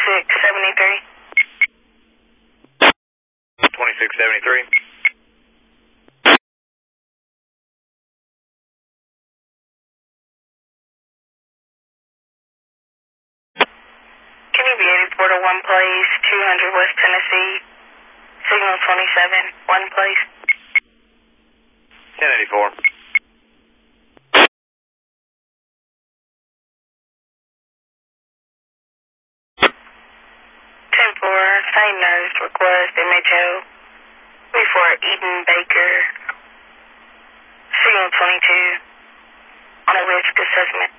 2673. Can you be 84 to 1, please? 200 West Tennessee. Signal 27. 1, please. 1084. 10-4, same nurse, request MHO. Before Eden Baker. Signal 22. On a risk assessment.